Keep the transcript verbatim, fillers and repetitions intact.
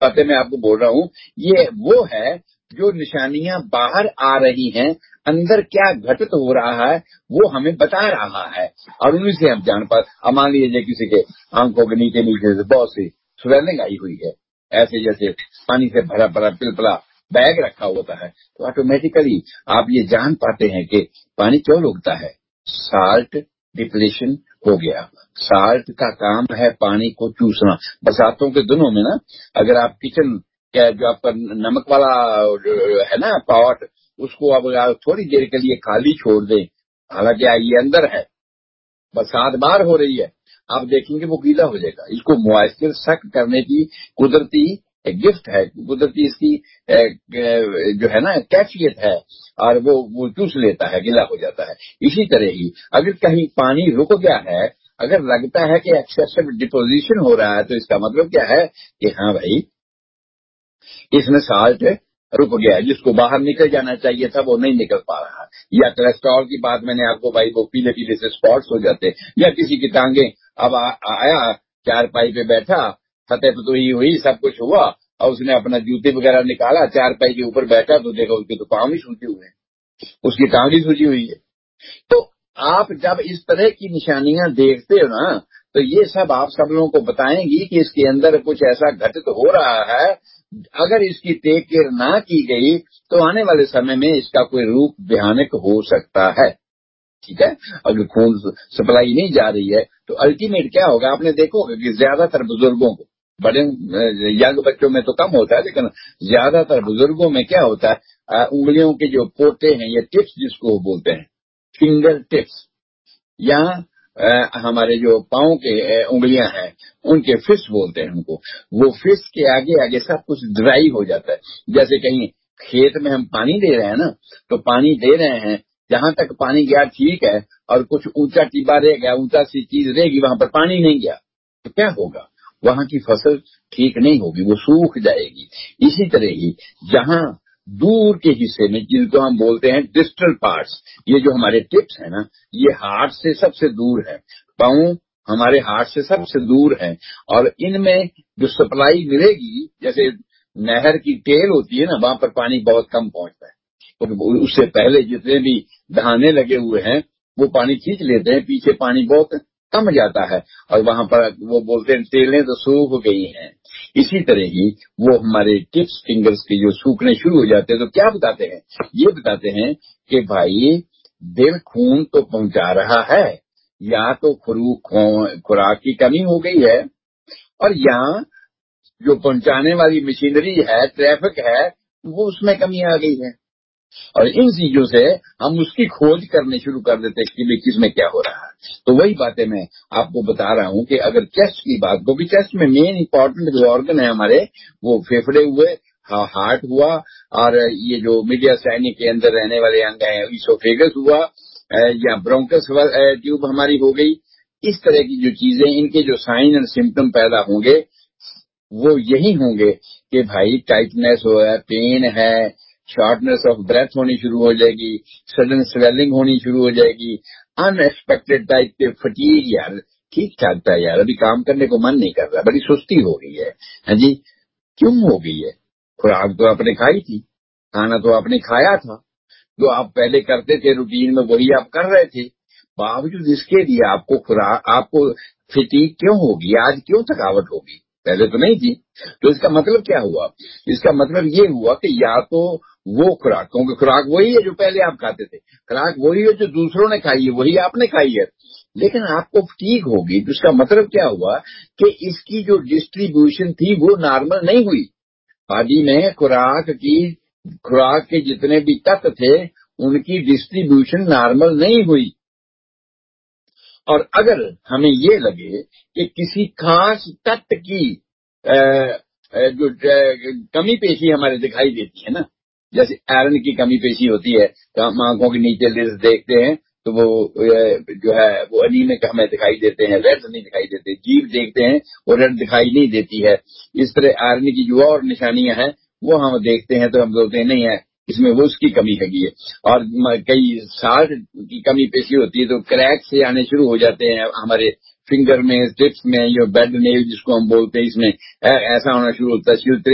बातें मैं आपको बोल रहा हूं, ये वो है जो निशानियां बाहर आ रही हैं, अंदर क्या घटित हो रहा है वो हमें बता रहा है, और उन्हीं से हम जान पाते। अब मान लीजिए किसी के आंखों के नीचे नीचे से बहुत सी स्वेलिंग आई हुई है, ऐसे जैसे पानी से भरा भरा पिलपला बैग रखा होता है, तो ऑटोमेटिकली आप ये जान पाते हैं कि पानी क्यों रुकता है। साल्ट डिप्लेशन हो गया। साल्ट का काम है पानी को चूसना। बरसातों के दिनों में ना, अगर आप किचन क्या जो आपका नमक वाला है ना पॉट, उसको अब थोड़ी देर के लिए खाली छोड़ दें, हालांकि ये अंदर है, बरसात बाहर हो रही है, आप देखेंगे वो गीला हो जाएगा। इसको मॉइस्चर सक करने की कुदरती गिफ्ट है, कुदरती इसकी जो है ना कैफियत है, और वो वो चूस लेता है, गीला हो जाता है। इसी तरह ही अगर कहीं पानी रुक गया है, अगर लगता है कि एक्सेसिव डिपोजिशन हो रहा है, तो इसका मतलब क्या है कि हाँ भाई इसमें साल्ट रुक गया है, जिसको बाहर निकल जाना चाहिए था वो नहीं निकल पा रहा। या कोलेस्ट्रॉल की बात मैंने आपको भाई, वो पीले पीले से स्पॉट्स हो जाते, या किसी की टांगे अब आ, आया चारपाई पे बैठा, फतेह फतूही हुई, सब कुछ हुआ, और उसने अपना जूते वगैरह निकाला, चारपाई के ऊपर बैठा, तो देखो उसके तो पांव ही सूजे हुए हैं, उसकी टांग ही सूजी हुई है। तो आप जब इस तरह की निशानियां देखते हो ना, तो ये सब आप सब लोगों को बताएंगी कि इसके अंदर कुछ ऐसा घटित तो हो रहा है। अगर इसकी टेक केयर ना की गई तो आने वाले समय में इसका कोई रूप भयानक हो सकता है। ठीक है, अगर खून सप्लाई नहीं जा रही है तो अल्टीमेट क्या होगा, आपने देखोगे कि ज्यादातर बुजुर्गों को, बड़े यंग बच्चों में तो कम होता है, लेकिन ज्यादातर बुजुर्गों में क्या होता है, उंगलियों के जो पोटे हैं, ये टिप्स जिसको बोलते हैं, फिंगर टिप्स, या हमारे जो पांव के उंगलियां हैं उनके फिस्ट बोलते हैं उनको, वो फिस्ट के आगे आगे सब कुछ ड्राई हो जाता है। जैसे कहीं खेत में हम पानी दे रहे हैं ना, तो पानी दे रहे हैं, जहां तक पानी गया ठीक है, और कुछ ऊंचा टिब्बा रह गया, ऊंचा सी चीज रहेगी, वहां पर पानी नहीं गया, तो क्या होगा, वहां की फसल ठीक नहीं होगी, वो सूख जाएगी। इसी तरह ही जहां दूर के हिस्से में, जिनको हम बोलते हैं डिस्टल पार्ट्स, ये जो हमारे टिप्स है ना, ये हार्ट से सबसे दूर है, पांव हमारे हार्ट से सबसे दूर है, और इनमें जो सप्लाई मिलेगी, जैसे नहर की टेल होती है ना, वहां पर पानी बहुत कम पहुंचता है, तो उससे पहले जितने भी दहाने लगे हुए हैं वो पानी खींच लेते हैं, पीछे पानी बहुत कम जाता है, और वहां पर वो बोलते हैं टेलें तो सूख गई हैं। इसी तरह ही वो हमारे टिप्स फिंगर्स के जो सूखने शुरू हो जाते हैं, तो क्या बताते हैं, ये बताते हैं कि भाई दिल खून तो पहुंचा रहा है, या तो खुराक की कमी हो गई है, और या जो पहुंचाने वाली मशीनरी है, ट्रैफिक है, वो उसमें कमी आ गई है। और इन चीजों से हम उसकी खोज करने शुरू कर देते हैं कि भाई किसमें क्या हो रहा है। तो वही बातें मैं आपको बता रहा हूं कि अगर चेस्ट की बात, क्योंकि चेस्ट में मेन इंपॉर्टेंट जो ऑर्गन है हमारे, वो फेफड़े हुए, हार्ट हुआ, और ये जो मीडिया सैनिक के अंदर रहने वाले अंग है, इसोफेगस हुआ, या ब्रोंकस ट्यूब हमारी हो गई। इस तरह की जो चीजें, इनके जो साइन एंड सिम्टम पैदा होंगे वो यही होंगे कि भाई टाइटनेस हो है, पेन है, शॉर्टनेस ऑफ ब्रेथ होनी शुरू हो जाएगी, सडन स्वेलिंग होनी शुरू हो जाएगी, अनएक्सपेक्टेड टाइप के फटीग, यार ठीक ठाक था यार, अभी काम करने को मन नहीं कर रहा, बड़ी सुस्ती हो गई है। हाँ जी, क्यों हो गई है? खुराक तो आपने खाई थी, खाना तो आपने खाया था, जो आप पहले करते थे रूटीन में वही आप कर रहे थे, बावजूद इसके लिए आपको खुराक, आपको फटीग क्यों होगी, आज क्यों थकावट होगी, पहले तो नहीं थी। तो इसका मतलब क्या हुआ, इसका मतलब ये हुआ कि या तो वो खुराक, क्योंकि खुराक वही है जो पहले आप खाते थे, खुराक वही है जो दूसरों ने खाई है, वही आपने खाई है, लेकिन आपको फटीग होगी। तो इसका मतलब क्या हुआ कि इसकी जो डिस्ट्रीब्यूशन थी वो नॉर्मल नहीं हुई बॉडी में। खुराक की खुराक के जितने भी तत्व थे उनकी डिस्ट्रीब्यूशन नॉर्मल नहीं हुई। और अगर हमें ये लगे कि किसी खास तत्व की आ, जो कमी पेशी हमारे दिखाई देती है ना, जैसे आयरन की कमी पेशी होती है, तो हम आंखों के नीचे लेंस देखते हैं तो वो जो है वो अनीमिक हमें दिखाई देते हैं, रेड नहीं दिखाई देते। जीभ देखते हैं वो रेड दिखाई नहीं देती है। इस तरह आयरन की जो और निशानियां हैं वो हम देखते हैं तो हम बोलते हैं नहीं है, इसमें वो उसकी कमी हैगी है। और कई साल्ट की कमी पेशी होती है तो क्रैक से आने शुरू हो जाते हैं हमारे फिंगर में, टिप्स में, ये बेड नेल जिसको हम बोलते हैं, इसमें ऐसा होना शुरू होता है।